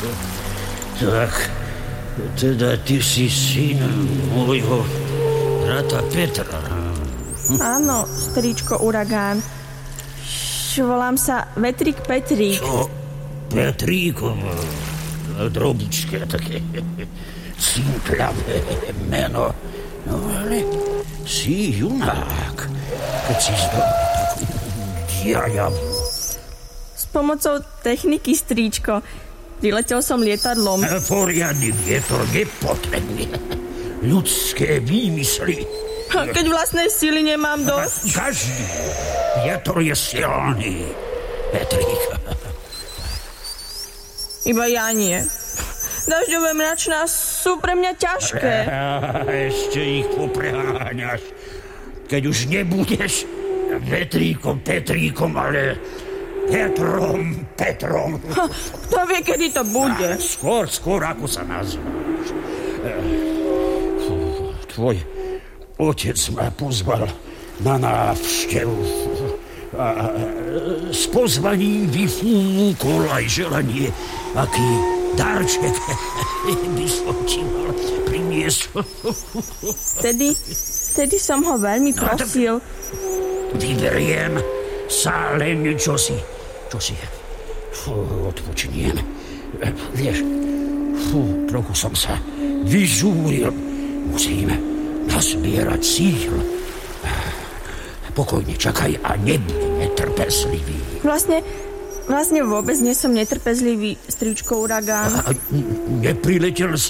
Tak, teda ty si syn môjho brata Petra. Áno, stričko Uragán. Volám sa Vetrík Petrík. Čo? Petríko? Drobičké také simplavé meno. No ale si junák, keď si zdobil takú diajavu. S pomocou techniky, stričko. Priletel som lietadlom. Poriadny vietor nepotrebný. Ľudské výmysly. Keď vlastnej sily nemám dosť. Každý vietor je silný, Petrík. Iba ja nie. Dažďové mračná sú pre mňa ťažké. Ešte ich popreháňaš. Keď už nebudeš Vetríkom, Petríkom, ale Petrom. Kto vie, kedy to bude? Skôr, ako sa nazváš. Tvoj otec ma pozval na návštevu. A s pozvaním vyfúkol aj želanie, aký darček by som ti mal priniesť. Vtedy som ho veľmi prosil. Vyberiem sa len čosi. Odpočiniem. Vieš, trochu som sa vyžúril. Musím nazbierať síl. Pokojne čakaj a nebuď netrpezlivý. Vlastne vôbec nie som netrpezlivý, stričko Uragán. Nepriletel